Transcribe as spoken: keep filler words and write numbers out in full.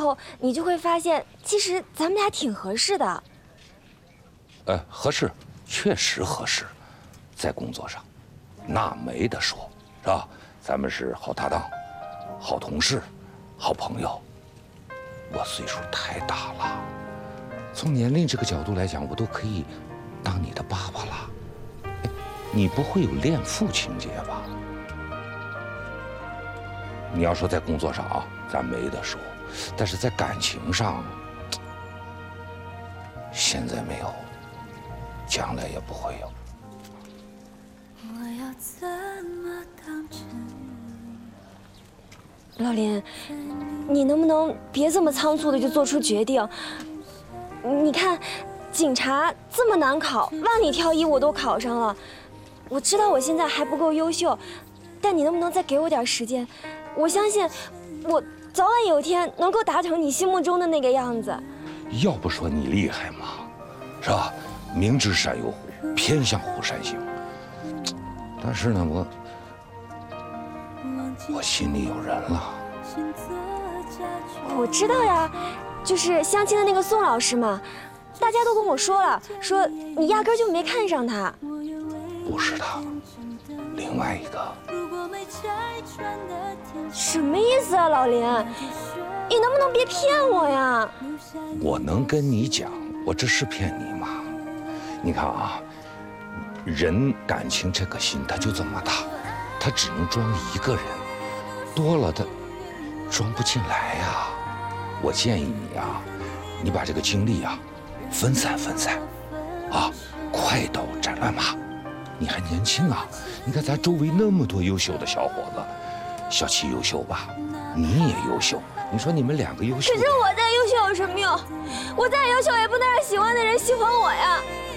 后，你就会发现，其实咱们俩挺合适的。 呃，合适，确实合适，在工作上，那没得说，是吧？咱们是好搭档、好同事、好朋友。我岁数太大了，从年龄这个角度来讲，我都可以当你的爸爸了。哎，你不会有恋父情节吧？你要说在工作上啊，咱没得说，但是在感情上，现在没有，将来也不会有。 我要怎么当真？ 老林，你能不能别这么仓促的就做出决定？你看，警察这么难考，万里挑一我都考上了。我知道我现在还不够优秀，但你能不能再给我点时间？我相信，我早晚有一天能够达成你心目中的那个样子。 要不说你厉害嘛，是吧？明知山有虎，偏向虎山行。但是呢，我我心里有人了。 我知道呀，就是相亲的那个宋老师嘛，大家都跟我说了，说你压根就没看上他。 不是他，另外一个。 什么意思啊，老林？你能不能别骗我呀？ 我能跟你讲，我这是骗你吗？你看啊，人感情这个心，它就这么大，它只能装一个人，多了它装不进来呀。我建议你啊，你把这个精力啊分散分散，啊，快刀斩乱麻。你还年轻啊，你看咱周围那么多优秀的小伙子，小七优秀吧，你也优秀，你说你们两个优秀。 可是我再优秀有什么用？我再优秀也不能让喜欢的人喜欢我呀。